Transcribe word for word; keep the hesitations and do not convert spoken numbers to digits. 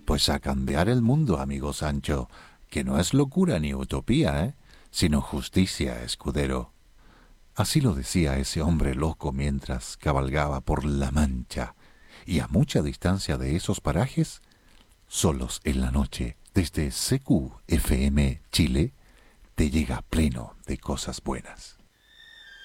Pues a cambiar el mundo, amigo Sancho, que no es locura ni utopía, ¿eh? Sino justicia, escudero. Así lo decía ese hombre loco mientras cabalgaba por la Mancha, y a mucha distancia de esos parajes, solos en la noche, desde C Q F M Chile, te llega pleno de cosas buenas.